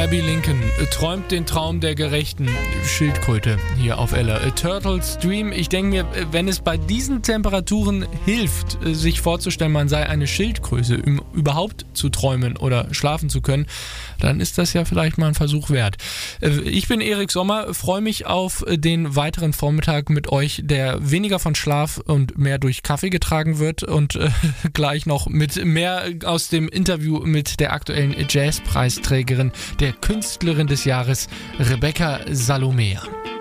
Abby Lincoln träumt den Traum der gerechten Schildkröte hier auf Ella. A Turtle's Dream. Ich denke mir, wenn es bei diesen Temperaturen hilft, sich vorzustellen, man sei eine Schildkröte, um überhaupt zu träumen oder schlafen zu können, dann ist das ja vielleicht mal ein Versuch wert. Ich bin Erik Sommer, freue mich auf den weiteren Vormittag mit euch, der weniger von Schlaf und mehr durch Kaffee getragen wird und gleich noch mit mehr aus dem Interview mit der aktuellen Jazzpreisträgerin, der Künstlerin des Jahres, Rebecca Salomea.